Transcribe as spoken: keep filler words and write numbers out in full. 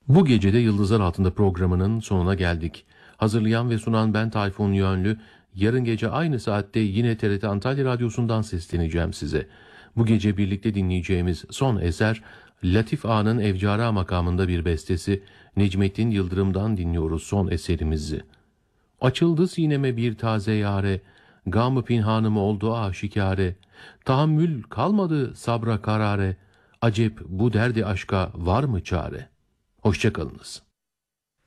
Bu gece de Yıldızlar Altında programının sonuna geldik. Hazırlayan ve sunan ben Tayfun Yönlü. Yarın gece aynı saatte yine T R T Antalya Radyosu'ndan sesleneceğim size. Bu gece birlikte dinleyeceğimiz son eser Latif Ağa'nın Evcara makamında bir bestesi. Necmettin Yıldırım'dan dinliyoruz son eserimizi. Açıldı sineme bir taze yare, gam-ı pinhanım oldu aşikare. Tahammül kalmadı sabra karare, acep bu derdi aşka var mı çare? Hoşça kalınız.